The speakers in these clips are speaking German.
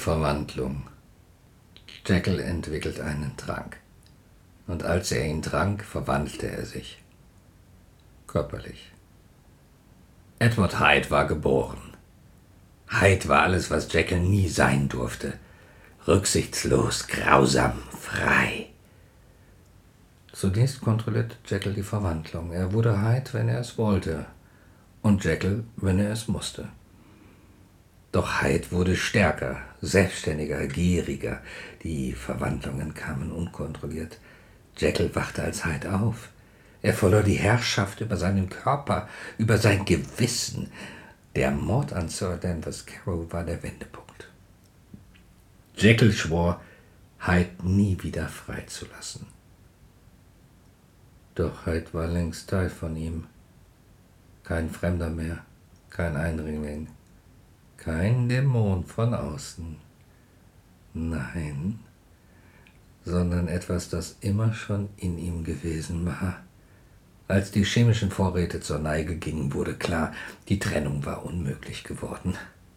Verwandlung. Jekyll entwickelt einen Trank. Und als er ihn trank, verwandelte er sich. Körperlich. Edward Hyde war geboren. Hyde war alles, was Jekyll nie sein durfte. Rücksichtslos, grausam, frei. Zunächst kontrollierte Jekyll die Verwandlung. Er wurde Hyde, wenn er es wollte, und Jekyll, wenn er es musste. Doch Hyde wurde stärker, selbstständiger, gieriger. Die Verwandlungen kamen unkontrolliert. Jekyll wachte als Hyde auf. Er verlor die Herrschaft über seinen Körper, über sein Gewissen. Der Mord an Sir Danvers Carew war der Wendepunkt. Jekyll schwor, Hyde nie wieder freizulassen. Doch Hyde war längst Teil von ihm. Kein Fremder mehr, kein Eindringling, kein Dämon von außen. Nein, sondern etwas, das immer schon in ihm gewesen war. Als die chemischen Vorräte zur Neige gingen, wurde klar, die Trennung war unmöglich geworden.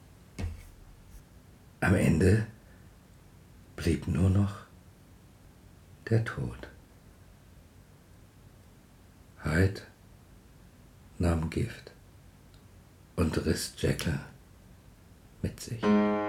Am Ende blieb nur noch der Tod. Hyde nahm Gift und riss Jekyll mit sich.